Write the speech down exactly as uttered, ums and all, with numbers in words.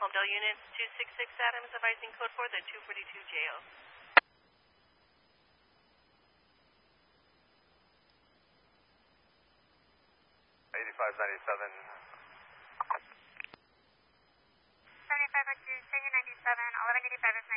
Palmdale Unit two six six Adams, advising code for the two forty-two J O. eighty-five ninety-seven. seventy-five oh two, Senior ninety-seven, eleven eighty-five